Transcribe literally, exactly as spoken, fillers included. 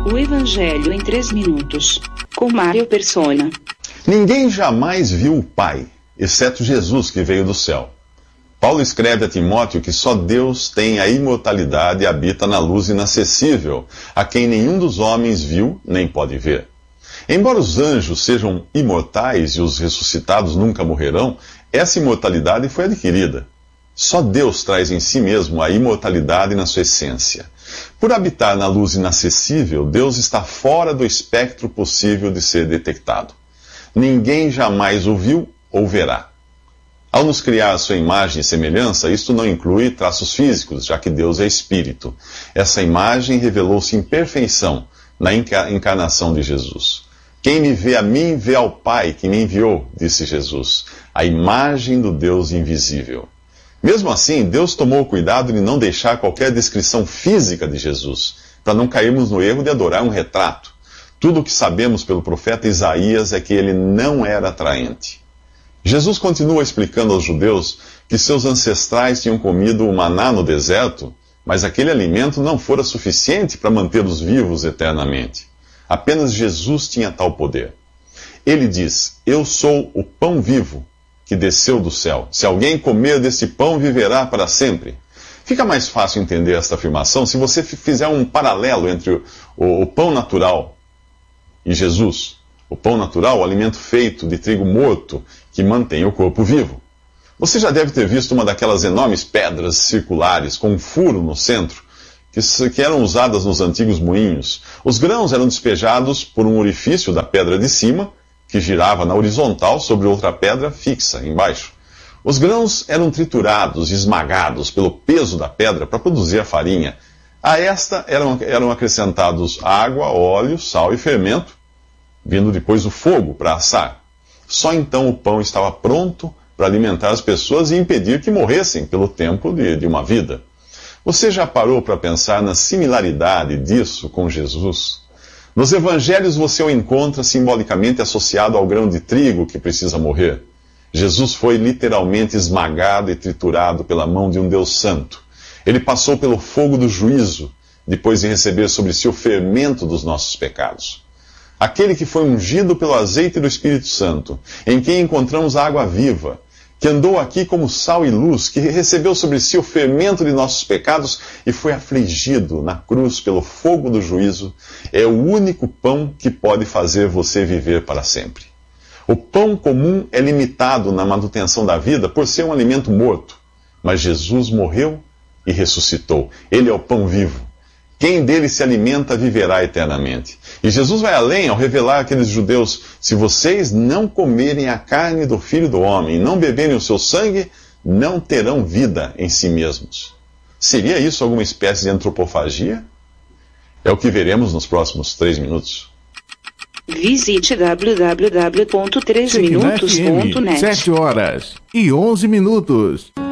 O Evangelho em três minutos, com Mário Persona. Ninguém jamais viu o Pai, exceto Jesus que veio do céu. Paulo escreve a Timóteo que só Deus tem a imortalidade e habita na luz inacessível, a quem nenhum dos homens viu nem pode ver. Embora os anjos sejam imortais e os ressuscitados nunca morrerão, essa imortalidade foi adquirida. Só Deus traz em si mesmo a imortalidade na sua essência. Por habitar na luz inacessível, Deus está fora do espectro possível de ser detectado. Ninguém jamais o viu ou verá. Ao nos criar a sua imagem e semelhança, isto não inclui traços físicos, já que Deus é espírito. Essa imagem revelou-se em perfeição na encarnação de Jesus. Quem me vê a mim, vê ao Pai que me enviou, disse Jesus, a imagem do Deus invisível. Mesmo assim, Deus tomou o cuidado de não deixar qualquer descrição física de Jesus, para não cairmos no erro de adorar um retrato. Tudo o que sabemos pelo profeta Isaías é que ele não era atraente. Jesus continua explicando aos judeus que seus ancestrais tinham comido o maná no deserto, mas aquele alimento não fora suficiente para mantê-los vivos eternamente. Apenas Jesus tinha tal poder. Ele diz: Eu sou o pão vivo que desceu do céu. Se alguém comer desse pão, viverá para sempre. Fica mais fácil entender esta afirmação se você fizer um paralelo entre o, o, o pão natural e Jesus. O pão natural, o alimento feito de trigo morto que mantém o corpo vivo. Você já deve ter visto uma daquelas enormes pedras circulares com um furo no centro, que, que eram usadas nos antigos moinhos. Os grãos eram despejados por um orifício da pedra de cima, que girava na horizontal sobre outra pedra fixa embaixo. Os grãos eram triturados e esmagados pelo peso da pedra para produzir a farinha. A esta eram, eram acrescentados água, óleo, sal e fermento, vindo depois o fogo para assar. Só então o pão estava pronto para alimentar as pessoas e impedir que morressem pelo tempo de, de uma vida. Você já parou para pensar na similaridade disso com Jesus? Nos evangelhos você o encontra simbolicamente associado ao grão de trigo que precisa morrer. Jesus foi literalmente esmagado e triturado pela mão de um Deus santo. Ele passou pelo fogo do juízo, depois de receber sobre si o fermento dos nossos pecados. Aquele que foi ungido pelo azeite do Espírito Santo, em quem encontramos a água viva, que andou aqui como sal e luz, que recebeu sobre si o fermento de nossos pecados e foi afligido na cruz pelo fogo do juízo, é o único pão que pode fazer você viver para sempre. O pão comum é limitado na manutenção da vida por ser um alimento morto, mas Jesus morreu e ressuscitou. Ele é o pão vivo. Quem dele se alimenta viverá eternamente. E Jesus vai além ao revelar àqueles judeus: se vocês não comerem a carne do Filho do Homem e não beberem o seu sangue, não terão vida em si mesmos. Seria isso alguma espécie de antropofagia? É o que veremos nos próximos três minutos. Visite w w w ponto três minutos ponto net. sete horas e onze minutos.